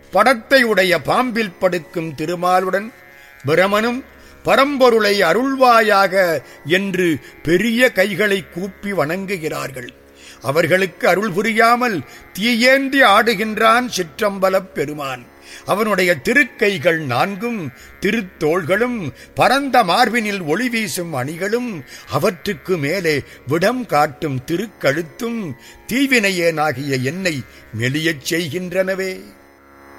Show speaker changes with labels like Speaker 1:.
Speaker 1: படத்தை உடைய பாம்பில் படுக்கும் திருமாலுடன் பிரமனும் பரம்பொருளை அருள்வாயாக என்று பெரிய கைகளை கூப்பி வணங்குகிறார்கள். அவர்களுக்கு அருள் புரியாமல் தீயேந்தி ஆடுகின்றான் சிற்றம்பலப் பெருமான். அவனுடைய திருக்கைகள் 4 திருத்தோள்களும் பரந்த மார்பினில் ஒளி வீசும் அணிகளும் அவற்றுக்கு மேலே விடம் காட்டும் திருக்கழுத்தும் தீவினையேனாகிய என்னை மெலியச் செய்கின்றனவே.